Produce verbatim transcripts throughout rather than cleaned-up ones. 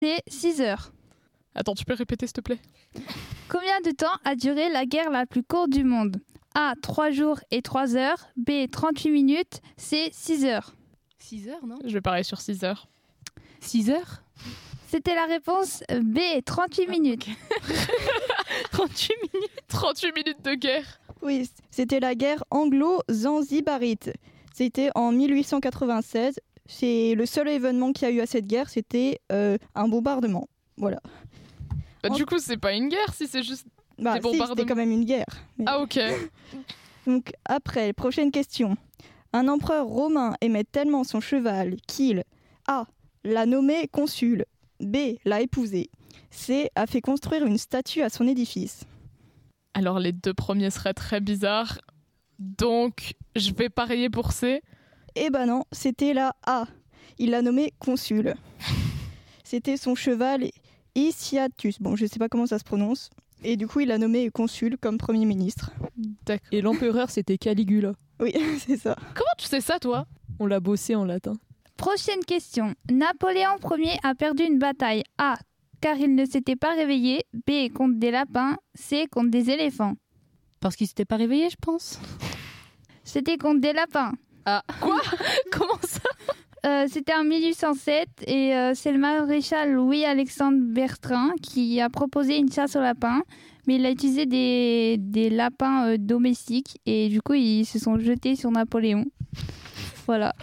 C'est six heures. Attends, tu peux répéter s'il te plaît? Combien de temps a duré la guerre la plus courte du monde? A. trois jours et trois heures. B. trente-huit minutes. C. six heures. six heures, non? Je vais parier sur six heures. six heures? C'était la réponse B. trente-huit minutes. trente-huit minutes? trente-huit minutes de guerre. Oui, c'était la guerre anglo-zanzibarite. C'était en mille huit cent quatre-vingt-seize. C'est le seul événement qu'il y a eu à cette guerre, c'était euh, un bombardement. Voilà. Bah, En... Du coup, c'est pas une guerre si c'est juste bah, des si, bombardements. c'était quand même une guerre. Mais... Ah ok. Donc après, prochaine question. Un empereur romain aimait tellement son cheval qu'il A. l'a nommé consul. B. l'a épousé. C. a fait construire une statue à son édifice. Alors les deux premiers seraient très bizarres. Donc je vais parier pour C. Eh ben non, c'était la A. Il l'a nommé consul. C'était son cheval Iciatus. Bon, je sais pas comment ça se prononce. Et du coup, il l'a nommé consul comme premier ministre. D'accord. Et l'empereur, c'était Caligula. Oui, c'est ça. Comment tu sais ça, toi? On l'a bossé en latin. Prochaine question. Napoléon Ier a perdu une bataille. A. Car il ne s'était pas réveillé. B. Contre des lapins. C. Contre des éléphants. Parce qu'il s'était pas réveillé, je pense. C'était contre des lapins. Ah, quoi? Comment ça? Euh, c'était en mille huit cent sept et euh, c'est le maréchal Louis-Alexandre Bertrand qui a proposé une chasse aux lapins, mais il a utilisé des, des lapins euh, domestiques et du coup ils se sont jetés sur Napoléon. Voilà.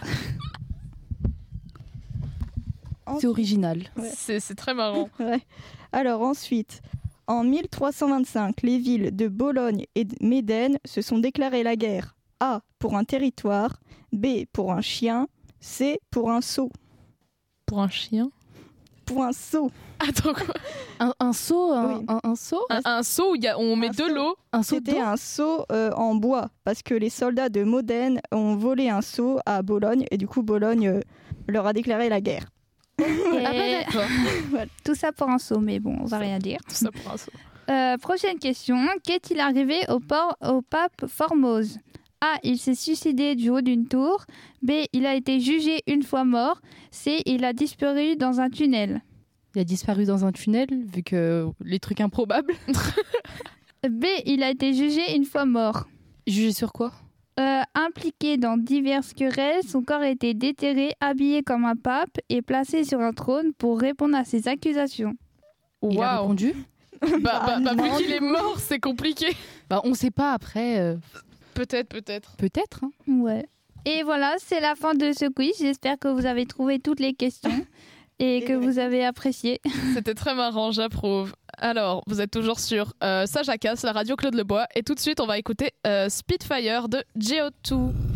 C'est original. Ouais. C'est, c'est très marrant. Ouais. Alors ensuite, en mille trois cent vingt-cinq, les villes de Bologne et de Médène se sont déclarées la guerre. A. Pour un territoire. B. Pour un chien. C. Pour un seau. Pour un chien? Pour un seau. Attends quoi? Un, un seau un, Oui. un, un seau Un, un seau où y a, on met Un de seau. l'eau. Un seau C'était d'eau un seau euh, en bois parce que les soldats de Modène ont volé un seau à Bologne et du coup Bologne euh, leur a déclaré la guerre. Et Ah bah d'accord. tout ça pour un saut, mais bon, on va rien dire. Tout ça pour un seau. Euh, prochaine question. Qu'est-il arrivé au, port, au pape Formose? A. Il s'est suicidé du haut d'une tour. B. Il a été jugé une fois mort. C. Il a disparu dans un tunnel. Il a disparu dans un tunnel, vu que les trucs improbables. B. Il a été jugé une fois mort. Jugé sur quoi? Euh, impliqué dans diverses querelles, son corps a été déterré, habillé comme un pape et placé sur un trône pour répondre à ses accusations. Il a Waouh. répondu. Bah, bah, bah, non, vu qu'il du est mort, c'est compliqué. Bah, on sait pas après. euh, Peut-être, peut-être. Peut-être. Hein. Ouais. Et voilà, c'est la fin de ce quiz. J'espère que vous avez trouvé toutes les questions et que vous avez apprécié. C'était très marrant, j'approuve. Alors, vous êtes toujours sur euh, Ça Jacasse, la radio Claude Lebois. Et tout de suite, on va écouter euh, Spitfire de G O deux.